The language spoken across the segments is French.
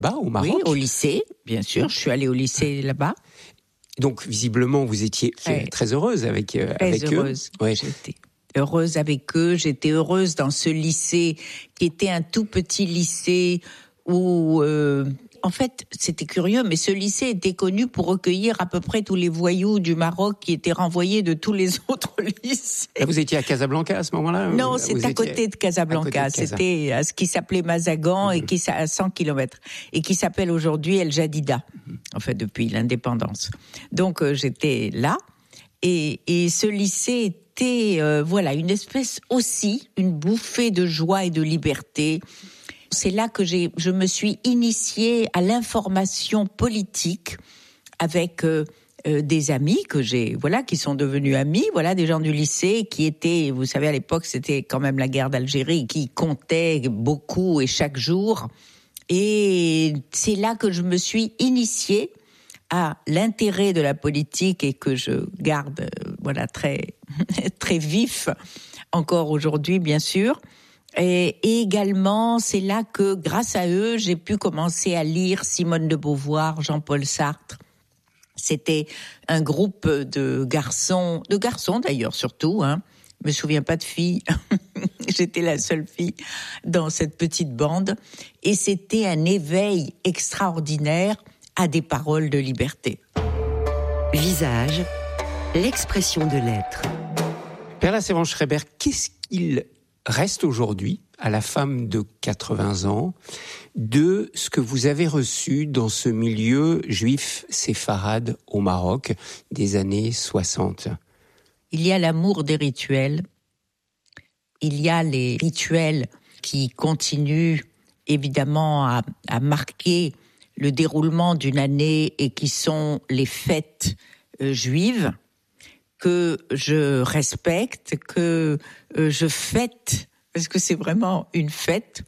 Bah, au Maroc. Oui, au lycée, bien sûr. Je suis allée au lycée là-bas. Donc, visiblement, vous étiez très heureuse avec eux. Ouais. J'étais heureuse avec eux. J'étais heureuse dans ce lycée qui était un tout petit lycée où... En fait, c'était curieux, mais ce lycée était connu pour recueillir à peu près tous les voyous du Maroc qui étaient renvoyés de tous les autres lycées. Là, vous étiez à Casablanca à ce moment-là? Non, c'est à côté de Casablanca. C'était à ce qui s'appelait Mazagan et qui à 100 km et qui s'appelle aujourd'hui El Jadida. En fait, depuis l'indépendance. Donc, j'étais là et ce lycée était, une espèce aussi, une bouffée de joie et de liberté. C'est là que je me suis initiée à l'information politique avec des amis qui sont devenus amis, des gens du lycée qui étaient, vous savez, à l'époque, c'était quand même la guerre d'Algérie qui comptait beaucoup et chaque jour. Et c'est là que je me suis initiée à l'intérêt de la politique et que je garde, très, très vif encore aujourd'hui, bien sûr. Et également, c'est là que, grâce à eux, j'ai pu commencer à lire Simone de Beauvoir, Jean-Paul Sartre. C'était un groupe de garçons d'ailleurs surtout, hein. Je me souviens pas de filles. J'étais la seule fille dans cette petite bande. Et c'était un éveil extraordinaire à des paroles de liberté. Visage, l'expression de l'être. Perla Servan-Schreiber, qu'est-ce qu'il reste aujourd'hui, à la femme de 80 ans, de ce que vous avez reçu dans ce milieu juif séfarade au Maroc des années 60? Il y a l'amour des rituels. Il y a les rituels qui continuent évidemment à marquer le déroulement d'une année et qui sont les fêtes juives, que je respecte, que je fête, parce que c'est vraiment une fête.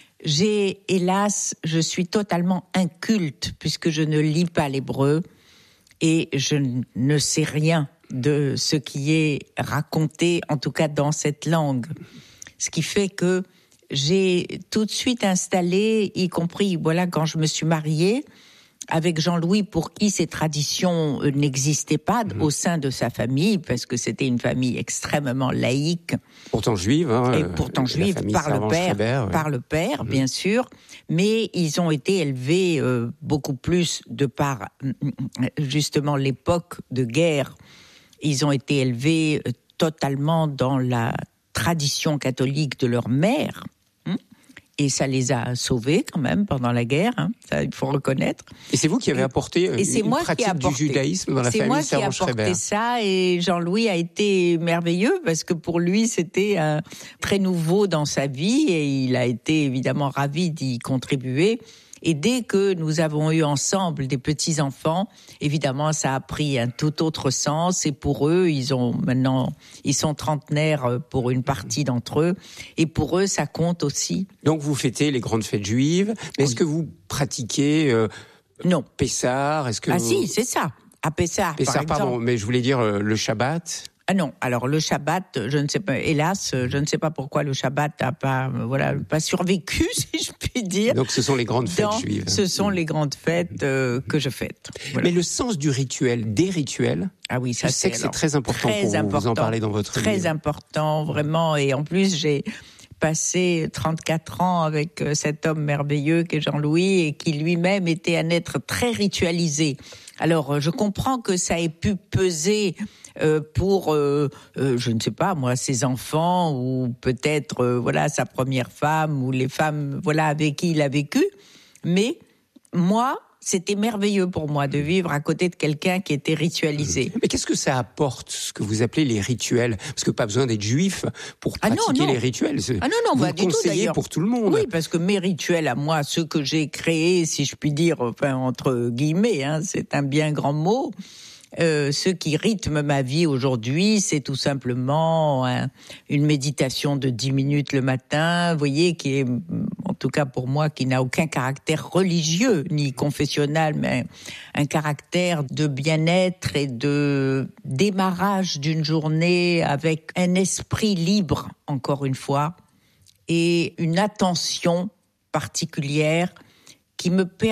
Je suis totalement inculte, puisque je ne lis pas l'hébreu, et je ne sais rien de ce qui est raconté, en tout cas dans cette langue. Ce qui fait que j'ai tout de suite installé, y compris, quand je me suis mariée, avec Jean-Louis, pour qui ces traditions n'existaient pas au sein de sa famille, parce que c'était une famille extrêmement laïque. Pourtant juive, et pourtant juive par le père, bien sûr. Mais ils ont été élevés beaucoup plus de par, justement, l'époque de guerre. Ils ont été élevés totalement dans la tradition catholique de leur mère. Et ça les a sauvés quand même pendant la guerre, hein, ça il faut reconnaître. Et c'est vous qui avez apporté une pratique du judaïsme dans la famille Servan-Schreiber. C'est moi qui ai apporté ça, et Jean-Louis a été merveilleux parce que pour lui c'était très nouveau dans sa vie et il a été évidemment ravi d'y contribuer. Et dès que nous avons eu ensemble des petits-enfants, évidemment, ça a pris un tout autre sens. Et pour eux, ils sont trentenaires pour une partie d'entre eux. Et pour eux, ça compte aussi. Donc, vous fêtez les grandes fêtes juives. Mais est-ce que vous pratiquez non. Pessah? Si, c'est ça. À Pessah, par exemple. Pardon, mais je voulais dire le Shabbat. Ah non, alors le Shabbat, je ne sais pas, hélas, je ne sais pas pourquoi le Shabbat n'a pas survécu, si je puis dire. Donc ce sont les grandes fêtes juives. Ce sont les grandes fêtes que je fête. Voilà. Mais le sens du rituel, des rituels, ah oui, ça je sais que c'est très important vous en parlez dans votre livre. Très important, vraiment, et en plus j'ai passé 34 ans avec cet homme merveilleux qu'est Jean-Louis et qui lui-même était un être très ritualisé. Alors, je comprends que ça ait pu peser pour, je ne sais pas moi, ses enfants ou peut-être, sa première femme ou les femmes, avec qui il a vécu. Mais moi, c'était merveilleux pour moi de vivre à côté de quelqu'un qui était ritualisé. Mais qu'est-ce que ça apporte, ce que vous appelez les rituels? Parce que pas besoin d'être juif pour pratiquer les rituels. Vous le conseillez pour tout le monde. Oui, parce que mes rituels à moi, ceux que j'ai créés, si je puis dire, entre guillemets, hein, c'est un bien grand mot. Ce qui rythme ma vie aujourd'hui, c'est tout simplement une méditation de 10 minutes le matin, vous voyez, qui est, en tout cas pour moi, qui n'a aucun caractère religieux ni confessionnel, mais un caractère de bien-être et de démarrage d'une journée avec un esprit libre, encore une fois, et une attention particulière qui me permet